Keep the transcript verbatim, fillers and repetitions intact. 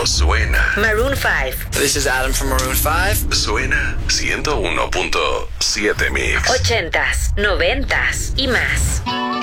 solo suena. Maroon five. This is Adam from Maroon five. Suena ciento uno punto siete Mix. Ochentas, noventas y más.